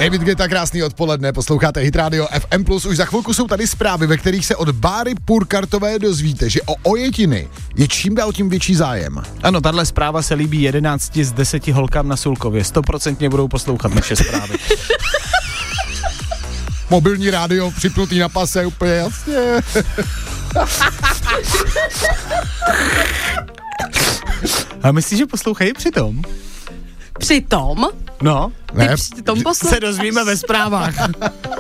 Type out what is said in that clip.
David Guetta, krásný odpoledne, posloucháte Hit Radio FM+, už za chvilku jsou tady zprávy, ve kterých se od Báry Purkartové dozvíte, že o ojetiny je čím dál tím větší zájem. Ano, tahle zpráva se líbí 11 z 10 holkám na Sulkově, 100% budou poslouchat naše zprávy. Mobilní rádio připnutý na pase, úplně jasně. A myslíš, že poslouchají přitom? Přitom? No. Ty přitom posloucháš? Se dozvíme ve zprávách.